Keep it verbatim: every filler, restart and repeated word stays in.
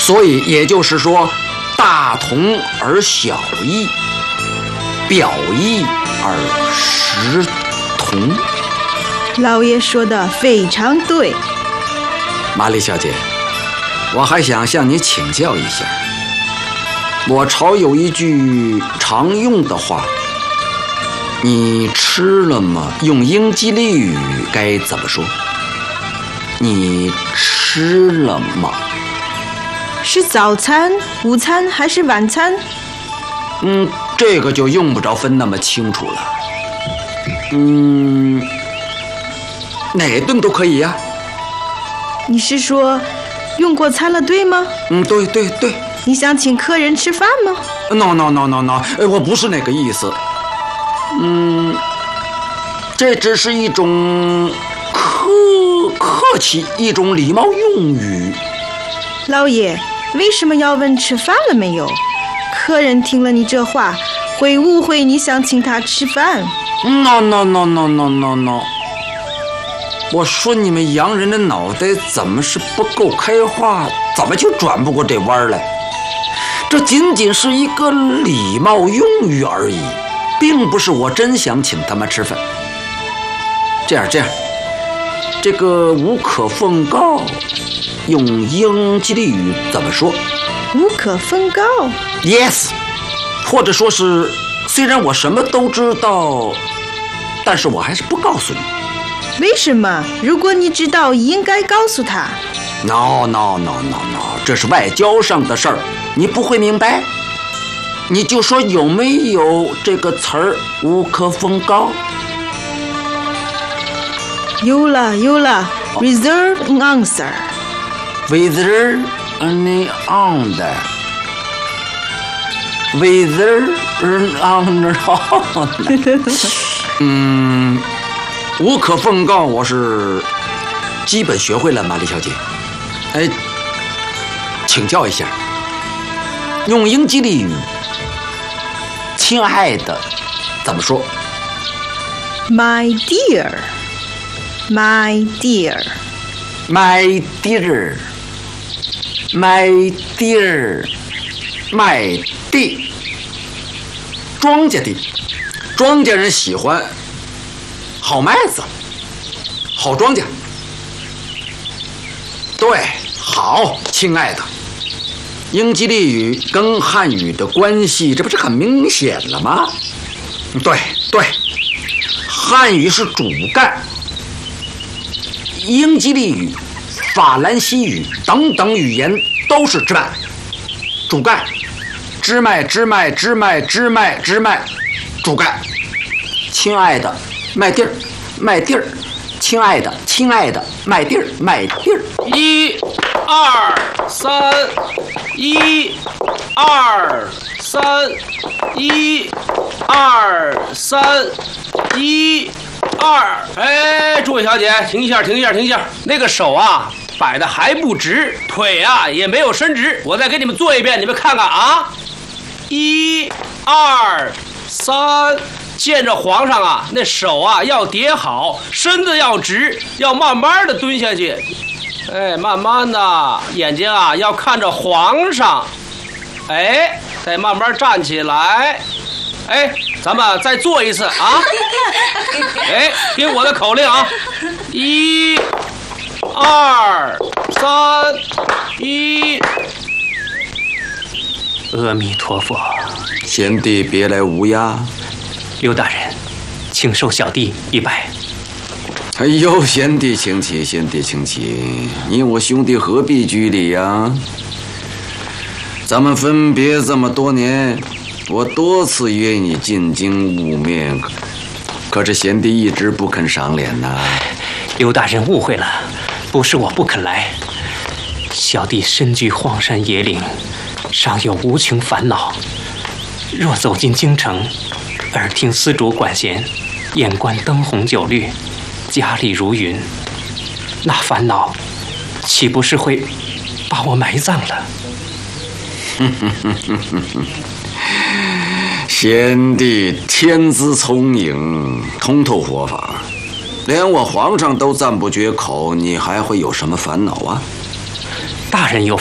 所以也就是说，大同而小异，表异而实同。 老爷说的非常对。 玛丽小姐，我还想向你请教一下。我朝有一句常用的话，你吃了吗？用英吉利语该怎么说？你吃了吗？ 是早餐、午餐还是晚餐？ 嗯，这个就用不着分那么清楚了。嗯，哪顿都可以呀。 你是说用过餐了，对吗？ 嗯，对对对。 你想请客人吃饭吗 ？No no no no no， 我不是那个意思。嗯，这只是一种客客气，一种礼貌用语。 老爷，为什么要问吃饭了没有？客人听了你这话，会误会你想请他吃饭。 No no no no no no no。我说你们洋人的脑袋怎么是不够开化，怎么就转不过这弯来？这仅仅是一个礼貌用语而已，并不是我真想请他们吃饭。这样这样，这个无可奉告用英吉利语怎么说？ 无可奉告 Yes， 或者说是虽然我什么都知道，但是我还是不告诉你。 为什么？如果你知道，应该告诉他。 No no no no no， 这是外交上的事儿，你不会明白。你就说有没有这个词儿“无可奉告”？ 有了有了 ，reserve an answer。Reserve an answer。Reserve an answer。嗯，无可奉告，我是基本学会了，玛丽小姐。哎，请教一下，用英吉利语“亲爱的”怎么说 ？My dear, my dear, my dear, my dear, my dear。庄稼地，庄稼人喜欢好麦子，好庄稼。对，好，亲爱的。英吉利语跟汉语的关系，这不是很明显了吗？对对，汉语是主干，英吉利语、法兰西语等等语言都是支脉，主干，支脉支脉支脉支脉支脉，主干。亲爱的，麦地儿，麦地儿。亲爱的，亲爱的，麦地儿，麦地儿。 一、二、三，一、二、三，一、二、三，一、二。哎，诸位小姐，停一下，停一下，停一下。那个手啊，摆的还不直，腿啊也没有伸直。我再给你们做一遍，你们看看啊。一、二、三。见着皇上啊，那手啊要叠好，身子要直，要慢慢的蹲下去，哎，慢慢的，眼睛啊要看着皇上，哎，再慢慢站起来，哎，咱们再做一次啊，哎，听我的口令啊，一、二、三，一。 阿弥陀佛， 贤弟别来无恙。 刘大人，请受小弟一拜。 哎呦，贤弟请起，贤弟请起，你我兄弟何必拘礼呀？咱们分别这么多年，我多次约你进京晤面，可是贤弟一直不肯赏脸呐。 刘大人误会了，不是我不肯来，小弟身居荒山野岭，尚有无穷烦恼。若走进京城，耳听丝竹管弦，眼观灯红酒绿，家里如云，那烦恼岂不是会把我埋葬了？ 贤弟天资聪颖，通透佛法，连我皇上都赞不绝口，你还会有什么烦恼啊？ 大人有